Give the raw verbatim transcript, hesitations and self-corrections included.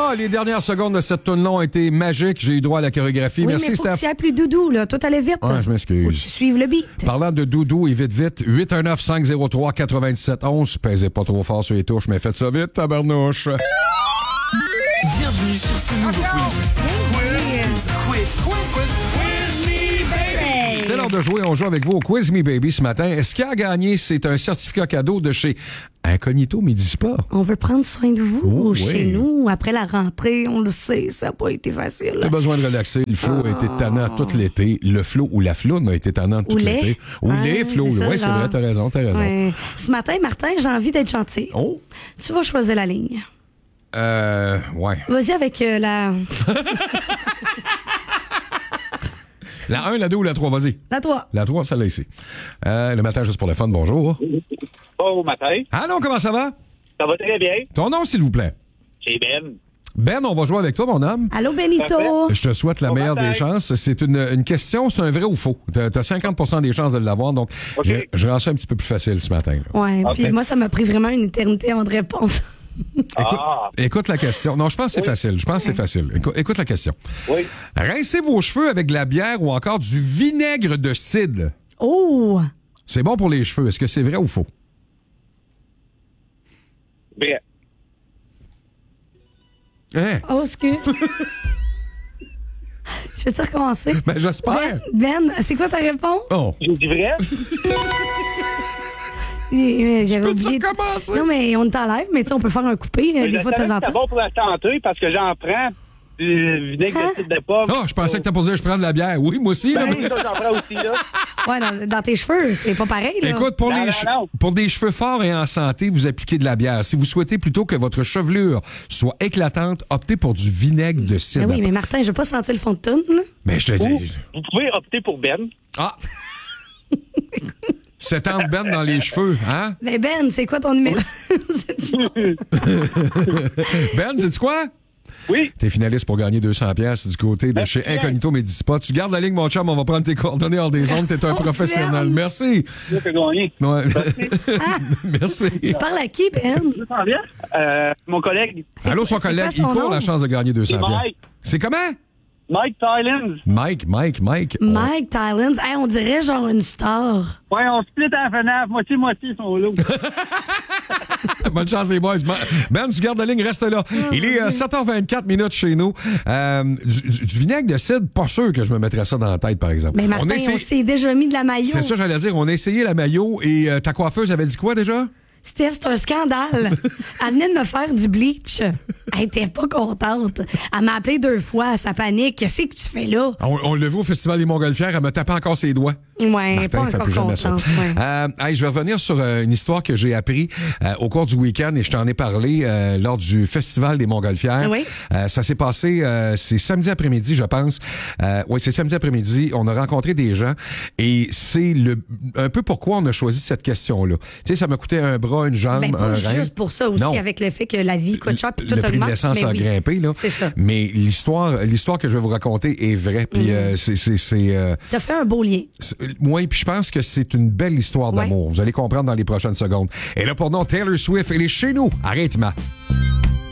Ah, les dernières secondes de cette tune-là ont été magiques. J'ai eu droit à la chorégraphie. Oui, Merci, mais faut Steph. que tu ailles plus doudou, là. Tout allait vite. Ouais, je m'excuse. Faut que tu suives le beat. Parlant de doudou et vite vite, huit un neuf cinq zéro trois quatre-vingt-dix-sept onze. Pèsez pas trop fort sur les touches, mais faites ça vite, tabarnouche. Bienvenue sur ce nouveau quiz. Quiz, quiz, quiz, quiz me, baby! C'est l'heure de jouer. On joue avec vous au Quiz Me Baby ce matin. Et ce qu'il y a à gagner, c'est un certificat cadeau de chez Incognito Midi Spa. On veut prendre soin de vous Oh, chez oui. nous. Après la rentrée, on le sait, ça n'a pas été facile. T'as besoin de relaxer. Le flot a été tannant tout l'été. Le flot ou la floune a été tannant tout Ou lait. l'été. Ou Ouais, les flots. c'est ça, Oui, c'est genre. vrai, t'as raison, t'as raison. Ouais. Ce matin, Martin, j'ai envie d'être gentil. Oh, Tu vas choisir la ligne. euh, ouais. Vas-y avec euh, la... La un, la deux ou la trois, vas-y. la trois. La trois, celle-là ici. Euh, le matin, juste pour le fun, bonjour. Bon matin. Allô, comment ça va? Ça va très bien. Ton nom, s'il vous plaît. C'est Ben. Ben, on va jouer avec toi, mon homme. Allô, Benito. Je te souhaite la Bon meilleure matin. des chances. C'est une, une question, c'est un vrai ou faux. T'as, t'as cinquante pour cent des chances de l'avoir, donc OK. je, je rends ça un petit peu plus facile ce matin. là. Ouais, Ok. puis moi, ça m'a pris vraiment une éternité avant de répondre. Écoute, Ah. écoute la question. Non, je pense que c'est facile. Je pense que c'est facile. Écoute, écoute la question. Oui. Rincez vos cheveux avec de la bière ou encore du vinaigre de cidre. Oh! C'est bon pour les cheveux. Est-ce que c'est vrai ou faux? Bien. Hein? Oh, excuse. Je vais-tu recommencer? Ben, j'espère. Ben, Ben, c'est quoi ta réponse? Oh. J'ai dit vrai? J'ai- J'avais Peux-tu oublié. recommencer? Non, mais on est en live, mais tu sais, on peut faire un coupé euh, Mais des je fois de savais temps en que c'était temps. bon pour la santé parce que j'en prends du vinaigre Hein? de cidre de pomme. Ah, je pensais que t'as posé, je prends de la bière. Oui, moi aussi. là, Ben, mais- ça, j'en prends aussi, là. Ouais, dans, dans tes cheveux, c'est pas pareil, là. Écoute, pour, Non, les non, che- non. pour des cheveux forts et en santé, vous appliquez de la bière. Si vous souhaitez plutôt que votre chevelure soit éclatante, optez pour du vinaigre de Ben cidre. oui, mais Martin, je veux pas sentir le fond de tonne, là. Mais je te Ou, dis... vous pouvez opter pour Ben. Ah! S'étendre Ben dans les cheveux, hein? Ben, Ben, c'est quoi ton numéro? Ben, sais-tu quoi? Oui. T'es finaliste pour gagner deux cents pièces du côté de chez Incognito Midi Spa. Tu gardes la ligne, mon chum, on va prendre tes coordonnées hors des ondes. T'es un Oh, professionnel. Ben. Merci. Là, t'as gagné. Ouais. Merci. Tu parles à qui, Ben? Ça sent bien? Euh, mon collègue, C'est Allô, quoi- son c'est collègue, quoi il son court nom? la chance de gagner deux cents C'est pièces. Mike. C'est comment? Mike Tyland. Mike, Mike, Mike. Mike Tyland. Hey, on dirait genre une star. Ouais, on split à la fenêtre. Moitié-moitié, sont là. Bonne chance, les boys. Ben, tu gardes la ligne, reste là. Il est euh, sept heures vingt-quatre minutes chez nous. Euh, du, du- du vinaigre de cidre, pas sûr que je me mettrais ça dans la tête, par exemple. Mais Martin, a on, essayé- s'est déjà mis de la maillot. C'est ça, j'allais dire. On a essayé la maillot et euh, ta coiffeuse avait dit quoi déjà? Steph, c'est un scandale. Elle venait de me faire du bleach. Elle était pas contente. Elle m'a appelé deux fois. Ça panique. Qu'est-ce que tu fais là? On, on l'a vu au Festival des Montgolfières, elle me tapait encore ses doigts. Ouais, Martin, pas fait encore plus jamais ça. contente. Ouais. Euh, hey, je vais revenir sur euh, une histoire que j'ai appris euh, au cours du week-end et je t'en ai parlé euh, lors du Festival des Montgolfières. Oui. Euh, ça s'est passé, euh, c'est samedi après-midi, je pense. Euh, oui, c'est samedi après-midi. On a rencontré des gens et c'est le un peu pourquoi on a choisi cette question-là. Tu sais, ça m'a coûté un bras, une jambe, Ben, un pas rein. juste pour ça aussi, Non. avec le fait que la vie coûte cher puis tout Le prix de augmente. l'essence mais a oui. grimpé, là. C'est ça. Mais l'histoire, l'histoire que je vais vous raconter est vraie. Puis Mhm. euh, c'est, c'est, c'est, euh, T'as fait un beau lien. oui, puis je pense que c'est une belle histoire d'amour. Vous allez comprendre dans les prochaines secondes. Et là, pour nous, Taylor Swift, elle est chez nous. Arrête-moi.